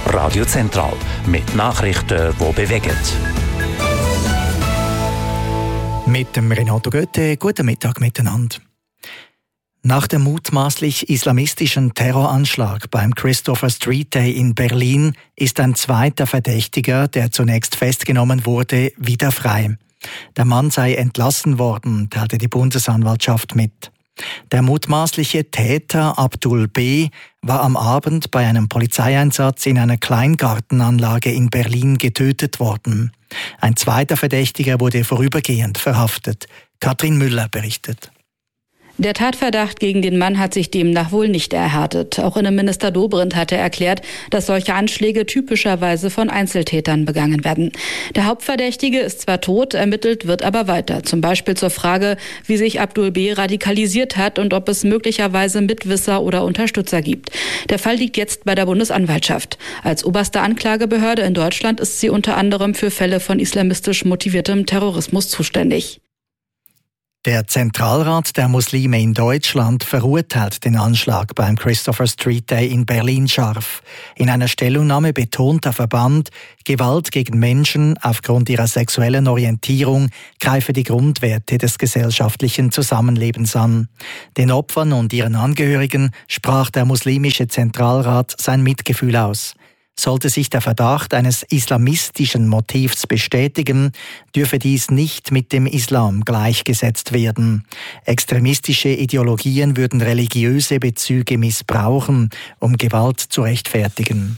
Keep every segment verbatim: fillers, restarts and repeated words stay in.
Radio Zentral mit Nachrichten, die bewegen. Mit dem Renato Goethe, guten Mittag miteinander. Nach dem mutmaßlich islamistischen Terroranschlag beim Christopher Street Day in Berlin ist ein zweiter Verdächtiger, der zunächst festgenommen wurde, wieder frei. Der Mann sei entlassen worden, teilte die Bundesanwaltschaft mit. Der mutmaßliche Täter Abdul B. war am Abend bei einem Polizeieinsatz in einer Kleingartenanlage in Berlin getötet worden. Ein zweiter Verdächtiger wurde vorübergehend verhaftet. Katrin Müller berichtet. Der Tatverdacht gegen den Mann hat sich demnach wohl nicht erhärtet. Auch Innenminister Dobrindt hatte erklärt, dass solche Anschläge typischerweise von Einzeltätern begangen werden. Der Hauptverdächtige ist zwar tot, ermittelt wird aber weiter. Zum Beispiel zur Frage, wie sich Abdul B. radikalisiert hat und ob es möglicherweise Mitwisser oder Unterstützer gibt. Der Fall liegt jetzt bei der Bundesanwaltschaft. Als oberste Anklagebehörde in Deutschland ist sie unter anderem für Fälle von islamistisch motiviertem Terrorismus zuständig. Der Zentralrat der Muslime in Deutschland verurteilt den Anschlag beim Christopher Street Day in Berlin scharf. In einer Stellungnahme betont der Verband, Gewalt gegen Menschen aufgrund ihrer sexuellen Orientierung greife die Grundwerte des gesellschaftlichen Zusammenlebens an. Den Opfern und ihren Angehörigen sprach der muslimische Zentralrat sein Mitgefühl aus. Sollte sich der Verdacht eines islamistischen Motivs bestätigen, dürfe dies nicht mit dem Islam gleichgesetzt werden. Extremistische Ideologien würden religiöse Bezüge missbrauchen, um Gewalt zu rechtfertigen.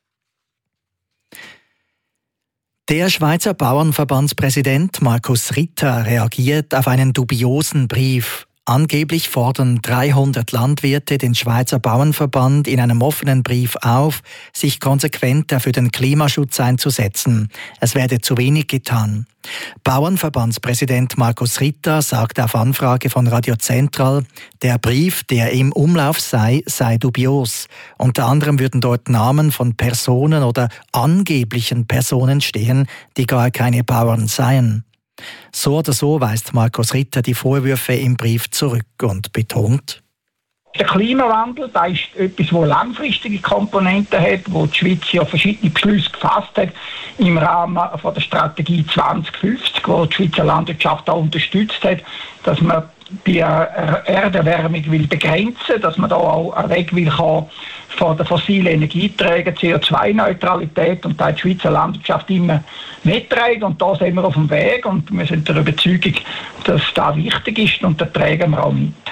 Der Schweizer Bauernverbandspräsident Markus Ritter reagiert auf einen dubiosen Brief. Angeblich fordern dreihundert Landwirte den Schweizer Bauernverband in einem offenen Brief auf, sich konsequenter für den Klimaschutz einzusetzen. Es werde zu wenig getan. Bauernverbandspräsident Markus Ritter sagt auf Anfrage von Radio Zentral, der Brief, der im Umlauf sei, sei dubios. Unter anderem würden dort Namen von Personen oder angeblichen Personen stehen, die gar keine Bauern seien. So oder so weist Markus Ritter die Vorwürfe im Brief zurück und betont: Der Klimawandel, das ist etwas, das langfristige Komponenten hat, wo die Schweiz ja verschiedene Beschlüsse gefasst hat im Rahmen von der Strategie zwanzig fünfzig, wo die Schweizer Landwirtschaft auch unterstützt hat, dass man die Erderwärmung will begrenzen, dass man da auch weg will kommen von den fossilen Energieträgern, C O zwei Neutralität, und da hat die Schweizer Landwirtschaft immer mitgetragen, und da sind wir auf dem Weg und wir sind der Überzeugung, dass das wichtig ist, und da tragen wir auch mit.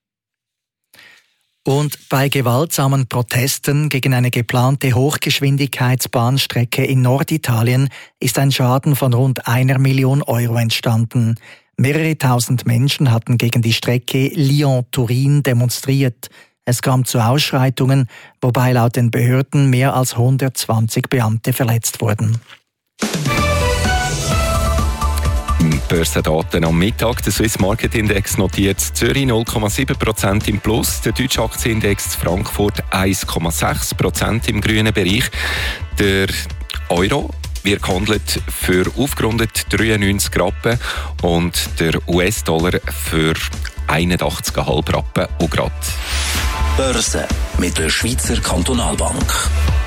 Und bei gewaltsamen Protesten gegen eine geplante Hochgeschwindigkeitsbahnstrecke in Norditalien ist ein Schaden von rund einer Million Euro entstanden. Mehrere tausend Menschen hatten gegen die Strecke Lyon-Turin demonstriert. Es kam zu Ausschreitungen, wobei laut den Behörden mehr als hundertzwanzig Beamte verletzt wurden. Börsendaten am Mittag. Der Swiss Market Index notiert Zürich null Komma sieben Prozent im Plus, der deutsche Aktienindex Frankfurt eins Komma sechs Prozent im grünen Bereich. Der Euro wird gehandelt für aufgerundet dreiundneunzig Rappen und der U S-Dollar für einundachtzig Komma fünf Rappen und Grad. Börse mit der Schweizer Kantonalbank.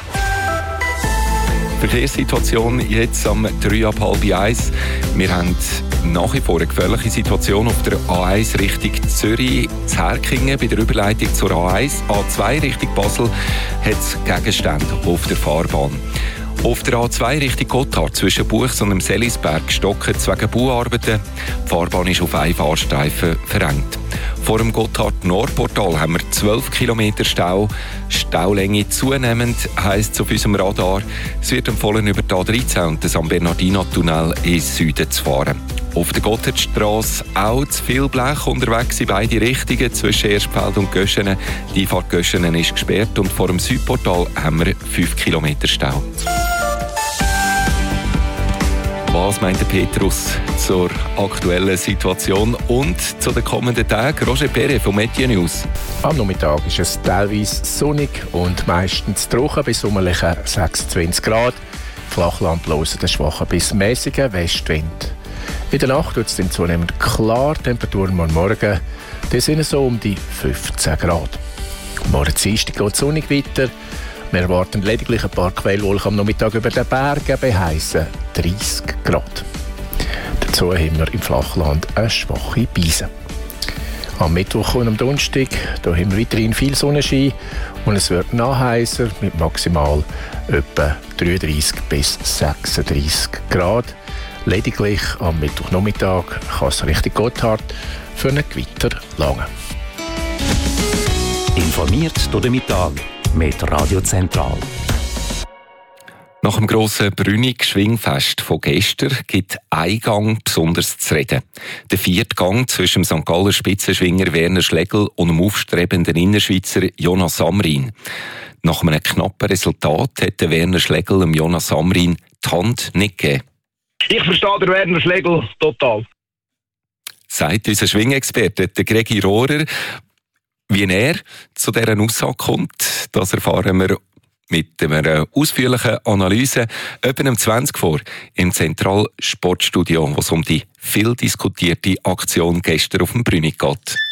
Verkehrssituation jetzt am drei ab halb eins. Wir haben nach wie vor eine gefährliche Situation auf der A eins Richtung Zürich, zu Herkingen bei der Überleitung zur A eins. A zwei Richtung Basel hat es Gegenstände auf der Fahrbahn. Auf der A zwei Richtung Gotthard zwischen Buchs und dem Sellisberg stocken wegen Bauarbeiten. Die Fahrbahn ist auf einen Fahrstreifen verengt. Vor dem Gotthard-Nordportal haben wir zwölf Kilometer Stau. Staulänge zunehmend heisst es auf unserem Radar. Es wird empfohlen, über die A dreizehn und den San Bernardino-Tunnel ins Süden zu fahren. Auf der Gotthardstrasse auch zu viel Blech unterwegs in beide Richtungen zwischen Erstfeld und Göschenen. Die Einfahrt Göschenen ist gesperrt und vor dem Südportal haben wir fünf Kilometer Stau. Was meint der Petrus zur aktuellen Situation und zu den kommenden Tagen? Roger Perret von Météo News. Am Nachmittag ist es teilweise sonnig und meistens trocken bis sommerliche sechsundzwanzig Grad. Flachland bloß der schwache bis mäßige Westwind. In der Nacht wird es dann zunehmend klar. Temperaturen am Morgen die sind so um die fünfzehn Grad. Morgen Dienstag geht es sonnig weiter. Wir erwarten lediglich ein paar Quellwolken am Nachmittag über den Bergen bei heissen dreissig Grad. Dazu haben wir im Flachland eine schwache Beise. Am Mittwoch und am Donnerstag da haben wir weiterhin viel Sonnenschein und es wird nachheiser mit maximal etwa dreiunddreißig bis sechsunddreißig Grad. Lediglich am Mittwochnachmittag kann es richtig Gotthard für ein Gewitter langen. Informiert durch den Mittag mit Radio Zentral. Nach dem grossen Brünig-Schwingfest von gestern gibt ein Gang besonders zu reden. Der vierte Gang zwischen dem Sankt Galler Spitzenschwinger Werner Schlegel und dem aufstrebenden Innerschweizer Jonas Samrin. Nach einem knappen Resultat hat Werner Schlegel dem Jonas Samrin die Hand nicht gegeben. Ich verstehe den Werner Schlegel total. Sagt unser Schwingexperte, der Gregi Rohrer. Wie er zu dieser Aussage kommt, das erfahren wir mit einer ausführlichen Analyse etwa um zwanzig vor im Zentralsportstudio, wo es um die viel diskutierte Aktion gestern auf dem Brünig geht.